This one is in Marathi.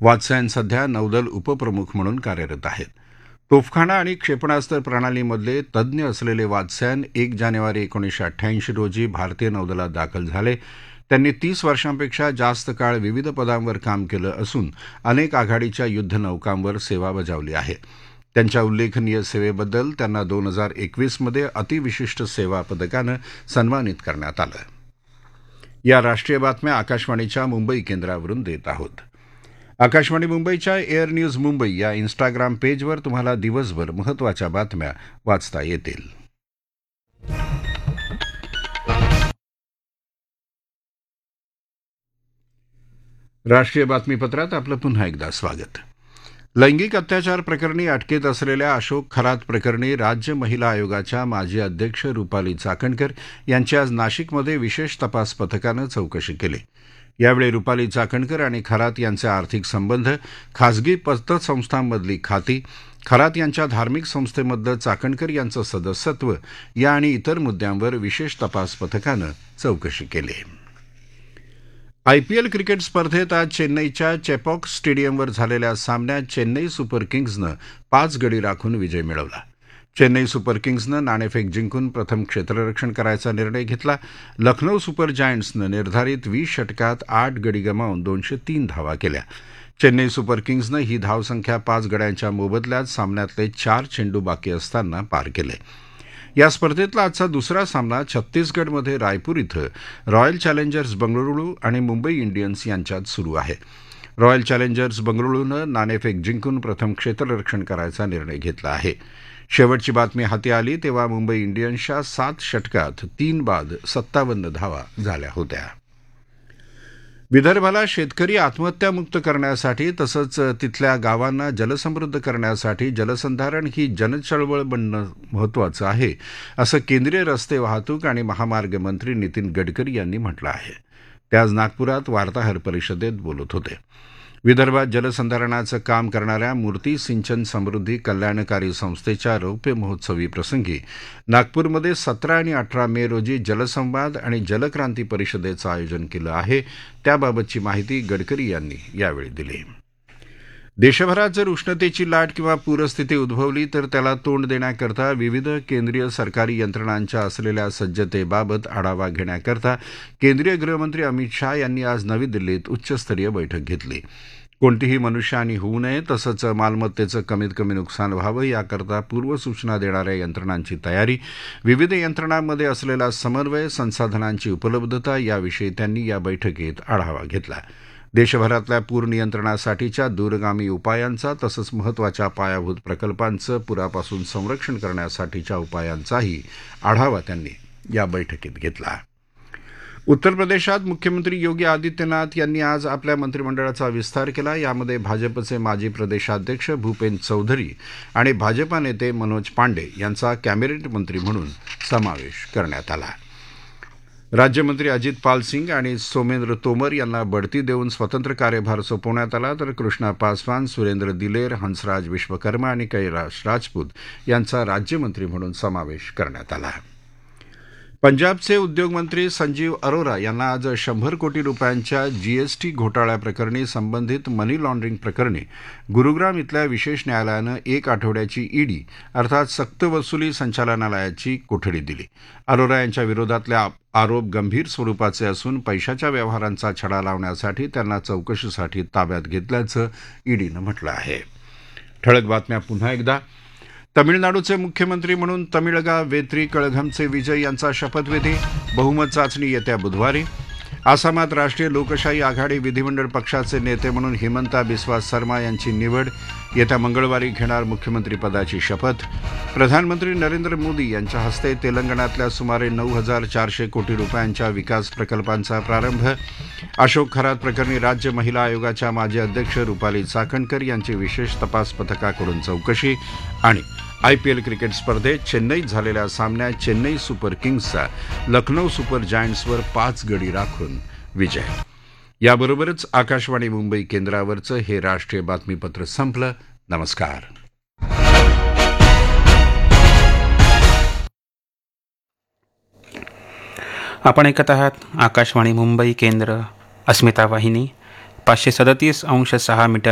वात्स्यायन सध्या नौदल उपप्रमुख म्हणून कार्यरत आहेत. तोफखाना आणि क्षेपणास्त्र प्रणालीमधले तज्ज्ञ असलेले वात्स्यायन 1 जानेवारी 1988 रोजी भारतीय नौदलात दाखल झाले. त्यांनी 30 वर्षांपेक्षा जास्त काळ विविध पदांवर काम केलं असून अनेक आघाडीच्या युद्धनौकांवर सेवा बजावली आहे. त्यांच्या उल्लेखनीय सेवेबद्दल त्यांना 2021 मध्ये अतिविशिष्ट सेवा पदकानं सन्मानित करण्यात आलं. या राष्ट्रीय बातम्या आकाशवाणीच्या मुंबई केंद्रावरून देत आहोत. आकाशवाणी मुंबईच्या एअर न्यूज मुंबई या इन्स्टाग्राम पेजवर तुम्हाला दिवसभर महत्त्वाच्या बातम्या वाचता येतील. राष्ट्रीय बातमीपत्रात आपलं पुन्हा एकदा स्वागत. लैंगिक अत्याचार प्रकरणी अटकेत असलेल्या अशोक खरात प्रकरणी राज्य महिला आयोगाच्या माजी अध्यक्ष रुपाली चाकणकर यांची आज नाशिकमध्ये विशेष तपास पथकानं चौकशी केली. यावेळी रुपाली चाकणकर आणि खरात यांचे आर्थिक संबंध, खासगी पतसंस्थांमधली खाती, खरात यांच्या धार्मिक संस्थेमधलं चाकणकर यांचं सदस्यत्व या आणि इतर मुद्द्यांवर विशेष तपास पथकानं चौकशी केली. आयपीएल क्रिकेट स्पर्धेत आज चेन्नईच्या चेपॉक स्टेडियमवर झालेल्या सामन्यात चेन्नई सुपर किंग्जनं 5 गडी राखून विजय मिळवला. चेन्नई सुपर किंग्जनं नाणेफेक जिंकून प्रथम क्षेत्ररक्षण करायचा निर्णय घेतला. लखनौ सुपर जायंट्सनं निर्धारित 20 षटकात 8 गडी गमावून 203 धावा केल्या. चेन्नई सुपर किंग्जनं ही धावसंख्या 5 गड्यांच्या मोबदल्यात सामन्यातले 4 चेंडू बाकी असताना पार केले. या स्पर्धेतला आजचा दुसरा सामना छत्तीसगडमध्ये रायपूर इथं रॉयल चॅलेंजर्स बंगळुरू आणि मुंबई इंडियन्स यांच्यात सुरू आहे. रॉयल चॅलेंजर्स बंगळुरूनं नाणेफेक जिंकून प्रथम क्षेत्ररक्षण करायचा निर्णय घेतला आहे. शेवटची बातमी हाती आली तेव्हा मुंबई इंडियन्सच्या 7 षटकात 3 बाद 57 धावा झाल्या होत्या. विदर्भाला शेतकरी आत्महत्यामुक्त करण्यासाठी तसंच तिथल्या गावांना जलसमृद्ध करण्यासाठी जलसंधारण ही जनचळवळ बनणं महत्त्वाचं आहे, असं केंद्रीय रस्ते वाहतूक आणि महामार्ग मंत्री नितीन गडकरी यांनी म्हटलं आहे. ते आज नागपुरात वार्ताहर परिषदेत बोलत होते. विदर्भात जलसंधारणाचं काम करणाऱ्या मूर्ती सिंचन समृद्धी कल्याणकारी संस्थेच्या रौप्य महोत्सवी प्रसंगी नागपूरमध्ये 17 आणि 18 मे रोजी जलसंवाद आणि जलक्रांती परिषदेचं आयोजन केलं आहे. त्याबाबतची माहिती गडकरी यांनी यावेळी दिली. देशभरात जर उष्णतेची लाट किंवा पूरस्थिती उद्भवली तर त्याला तोंड देण्याकरता विविध केंद्रीय सरकारी यंत्रणांच्या असलेल्या सज्जतेबाबत आढावा घेण्याकरता केंद्रीय गृहमंत्री अमित शाह यांनी आज नवी दिल्लीत उच्चस्तरीय बैठक घेतली. कोणतीही मनुष्यहानी होऊ नये तसंच मालमत्तेचं कमीत कमी नुकसान व्हावं याकरता पूर्वसूचना देणाऱ्या यंत्रणांची तयारी, विविध यंत्रणांमध्ये असलेला समन्वय, संसाधनांची उपलब्धता याविषयी त्यांनी या बैठकीत आढावा घेतला. देशभरातल्या पूर नियंत्रणासाठीच्या दूरगामी उपायांचा तसंच महत्त्वाच्या पायाभूत प्रकल्पांचं पुरापासून संरक्षण करण्यासाठीच्या उपायांचाही आढावा त्यांनी या बैठकीत घेतला. उत्तर प्रदेशात मुख्यमंत्री योगी आदित्यनाथ यांनी आज आपल्या मंत्रिमंडळाचा विस्तार केला. यामध्ये भाजपचे माजी प्रदेशाध्यक्ष भूपेंद्र चौधरी आणि भाजपा नेते मनोज पांडे यांचा कॅबिनेट मंत्री म्हणून समावेश करण्यात आला. राज्यमंत्री अजित पाल सिंग आणि सोमेंद्र तोमर यांना बढती देऊन स्वतंत्र कार्यभार सोपवण्यात आला, तर कृष्णा पासवान, सुरेंद्र दिलेर, हंसराज विश्वकर्मा आणि कैलाश राजपूत यांचा राज्यमंत्री म्हणून समावेश करण्यात आला. पंजाबचे उद्योगमंत्री संजीव अरोरा यांना आज 100 कोटी रुपयांच्या जीएसटी घोटाळ्याप्रकरणी संबंधित मनी लॉन्ड्रिंग प्रकरणी गुरुग्राम इथल्या विशेष न्यायालयानं 1 आठवड्याची ईडी अर्थात सक्तवसुली संचालनालयाची कोठडी दिली. अरोरा यांच्या विरोधातले आरोप गंभीर स्वरूपाचे असून पैशाच्या व्यवहारांचा छडा लावण्यासाठी त्यांना चौकशीसाठी ताब्यात घेतल्याचं ईडीनं म्हटलं आहे. ठळक बातम्या पुन्हा एकदा. तमिळनाडूचे मुख्यमंत्री म्हणून तमिळगा वेत्री कळघमचे विजय यांचा शपथविधी, बहुमत चाचणी येत्या बुधवारी. आसामात राष्ट्रीय लोकशाही आघाडी विधिमंडळ पक्षाचे नेते म्हणून हिमंता बिस्वा सर्मा यांची निवड, येत्या मंगळवारी घेणार मुख्यमंत्रीपदाची शपथ. प्रधानमंत्री नरेंद्र मोदी यांच्या हस्ते तेलंगणातल्या सुमारे 9,400 कोटी रुपयांच्या विकास प्रकल्पांचा प्रारंभ. अशोक खरात प्रकरणी राज्य महिला आयोगाच्या माजी अध्यक्ष रुपाली चाकणकर यांची विशेष तपास पथकाकडून चौकशी. आणि आयपीएल क्रिकेट स्पर्धेत चेन्नईत झालेल्या सामन्यात चेन्नई सुपर किंग्जचा लखनौ सुपर जायंट्सवर 5 गडी राखून विजय. याबरोबरच आकाशवाणी मुंबई केंद्रावरचं हे राष्ट्रीय बातमीपत्र संपलं. नमस्कार. आपण ऐकत आहात आकाशवाणी मुंबई केंद्र, अस्मिता वाहिनी 537.6 मीटर